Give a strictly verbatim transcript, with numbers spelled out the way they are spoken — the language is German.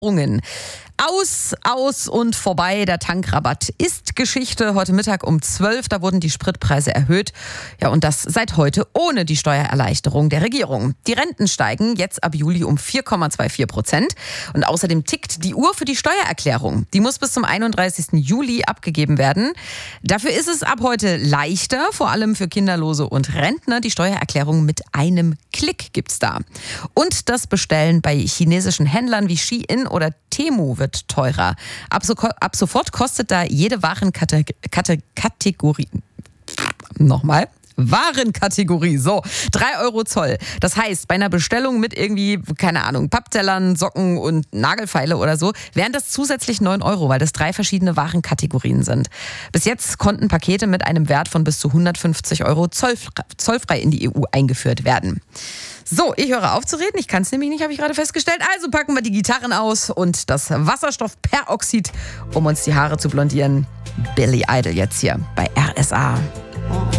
Aus, aus und vorbei. Der Tankrabatt ist Geschichte. Heute Mittag um zwölf, da wurden die Spritpreise erhöht. Ja, und das seit heute ohne die Steuererleichterung der Regierung. Die Renten steigen jetzt ab Juli um vier Komma vierundzwanzig Prozent. Und außerdem tickt die Uhr für die Steuererklärung. Die muss bis zum einunddreißigsten Juli abgegeben werden. Dafür ist es ab heute leichter, vor allem für Kinderlose und Rentner. Die Steuererklärung mit einem Klick gibt's da. Und das Bestellen bei chinesischen Händlern wie Shein oder Temu wird teurer. Ab, so, ab sofort kostet da jede Warenkategorie, nochmal, Warenkategorie, so, drei Euro Zoll. Das heißt, bei einer Bestellung mit irgendwie, keine Ahnung, Papptellern, Socken und Nagelfeile oder so, wären das zusätzlich neun Euro, weil das drei verschiedene Warenkategorien sind. Bis jetzt konnten Pakete mit einem Wert von bis zu hundertfünfzig Euro zollfrei, zollfrei in die E U eingeführt werden. So, ich höre auf zu reden. Ich kann es nämlich nicht, habe ich gerade festgestellt. Also packen wir die Gitarren aus und das Wasserstoffperoxid, um uns die Haare zu blondieren. Billy Idol jetzt hier bei R S A.